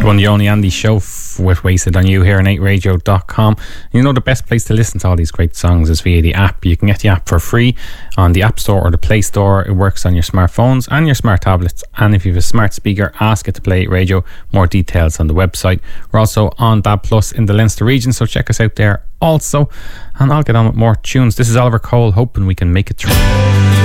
One the only Andy show with Wasted on You here on 8radio.com. You know the best place to listen to all these great songs is via the app. You can get the app for free on the App Store or the Play Store. It works on your smartphones and your smart tablets, and if you have a smart speaker, ask it to play 8 Radio. More details on the website. We're also on DAB Plus in the Leinster region, so check us out there also. And I'll get on with more tunes. This is Oliver Cole, hoping we can make it through.